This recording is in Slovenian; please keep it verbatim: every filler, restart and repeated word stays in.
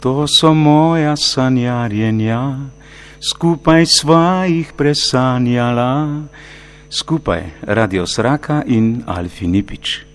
To so moja sanjarjenja, skupaj sva jih presanjala. Skupaj Radio Sraka in Alfi Nipič.